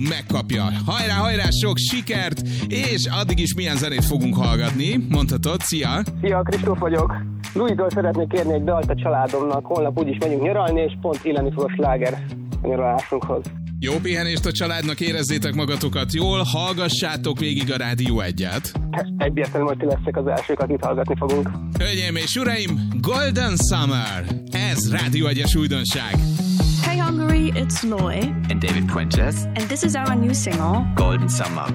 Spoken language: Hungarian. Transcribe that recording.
megkapja. Hajrá, hajrá, sok sikert, és addig is milyen zenét fogunk hallgatni? Mondhatod, szia! Szia, Kristóf vagyok. Louis-tól szeretnék kérni egy dalt a családomnak. Holnap úgyis megyünk nyaralni, és pont illeni fog a sláger a nyaralásunkhoz. Jó pihenést a családnak, érezzétek magatokat jól, hallgassátok végig a Rádió 1-et. Egyértelmű, hogy ti leszek az elsők, akit hallgatni fogunk. Hölgyeim és uraim, Golden Summer! Ez Rádió 1-es újdonság. Hey Hungary, it's Loy and David Quinches, and this is our new single Golden Summer.